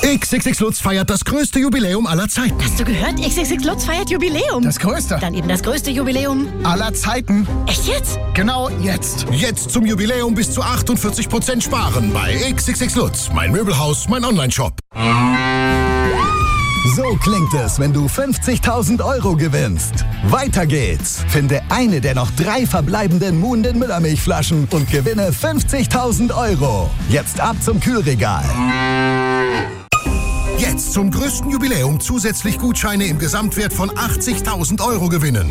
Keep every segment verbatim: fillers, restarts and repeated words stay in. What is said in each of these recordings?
X X X Lutz feiert das größte Jubiläum aller Zeiten. Hast du gehört? X X X Lutz feiert Jubiläum. Das größte? Dann eben das größte Jubiläum aller Zeiten. Echt jetzt? Genau jetzt. Jetzt zum Jubiläum bis zu achtundvierzig Prozent sparen bei X X X Lutz. Mein Möbelhaus, mein Onlineshop. So klingt es, wenn du fünfzigtausend Euro gewinnst. Weiter geht's. Finde eine der noch drei verbleibenden Muhnden Müllermilchflaschen und gewinne fünfzigtausend Euro. Jetzt ab zum Kühlregal. Jetzt zum größten Jubiläum zusätzlich Gutscheine im Gesamtwert von achtzigtausend Euro gewinnen.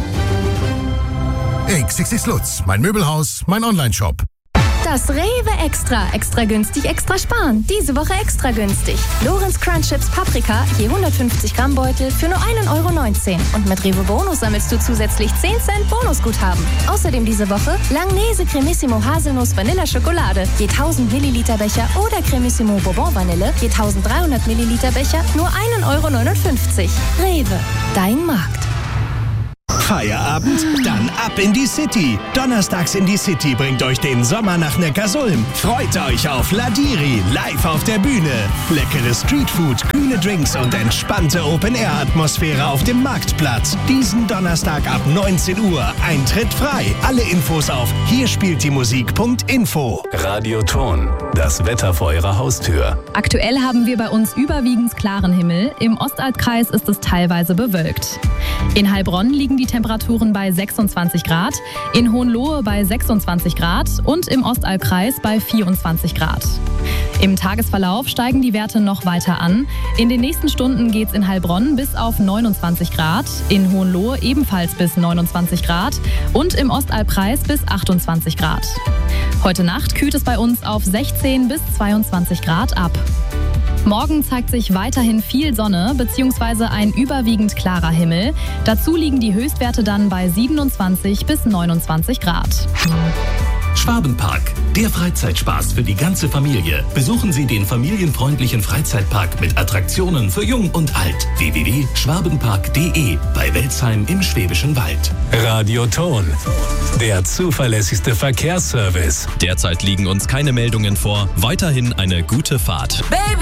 X X X Lutz, mein Möbelhaus, mein Onlineshop. Das Rewe Extra. Extra günstig, extra sparen. Diese Woche extra günstig. Lorenz Crunch Chips Paprika, je hundertfünfzig Gramm Beutel für nur ein Euro neunzehn. Und mit Rewe Bonus sammelst du zusätzlich zehn Cent Bonusguthaben. Außerdem diese Woche Langnese Cremissimo Haselnuss Vanilla Schokolade, je tausend Milliliter Becher oder Cremissimo Bourbon Vanille, je dreizehnhundert Milliliter Becher, nur ein Euro neunundfünfzig. Rewe, dein Markt. Feierabend? Dann ab in die City. Donnerstags in die City bringt euch den Sommer nach Neckarsulm. Freut euch auf Ladiri, live auf der Bühne. Leckeres Streetfood, kühle Drinks und entspannte Open-Air-Atmosphäre auf dem Marktplatz. Diesen Donnerstag ab neunzehn Uhr. Eintritt frei. Alle Infos auf hier spielt die Musik Punkt info. Radio Ton, das Wetter vor eurer Haustür. Aktuell haben wir bei uns überwiegend klaren Himmel. Im Ostalbkreis ist es teilweise bewölkt. In Heilbronn liegen die Temperaturen bei sechsundzwanzig Grad, in Hohenlohe bei sechsundzwanzig Grad und im Ostalbkreis bei vierundzwanzig Grad. Im Tagesverlauf steigen die Werte noch weiter an. In den nächsten Stunden geht es in Heilbronn bis auf neunundzwanzig Grad, in Hohenlohe ebenfalls bis neunundzwanzig Grad und im Ostalbkreis bis achtundzwanzig Grad. Heute Nacht kühlt es bei uns auf sechzehn bis zweiundzwanzig Grad ab. Morgen zeigt sich weiterhin viel Sonne bzw. ein überwiegend klarer Himmel. Dazu liegen die Höchstwerte dann bei siebenundzwanzig bis neunundzwanzig Grad. Schwabenpark, der Freizeitspaß für die ganze Familie. Besuchen Sie den familienfreundlichen Freizeitpark mit Attraktionen für Jung und Alt. w w w punkt schwabenpark punkt d e bei Welzheim im Schwäbischen Wald. Radio Ton, der zuverlässigste Verkehrsservice. Derzeit liegen uns keine Meldungen vor. Weiterhin eine gute Fahrt. Baby!